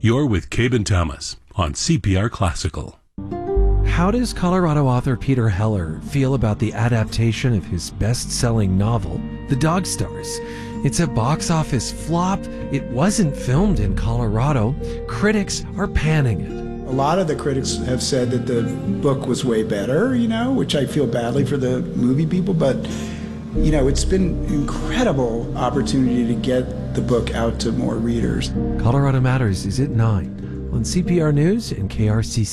You're with Cabe Thomas on CPR Classical. How does Colorado author Peter Heller feel about the adaptation of his best-selling novel, The Dog Stars? It's a box office flop. It wasn't filmed in Colorado. Critics are panning it. A lot of the critics have said that the book was way better, which I feel badly for the movie people, but it's been an incredible opportunity to get the book out to more readers. Colorado Matters is at 9 on CPR News and KRCC.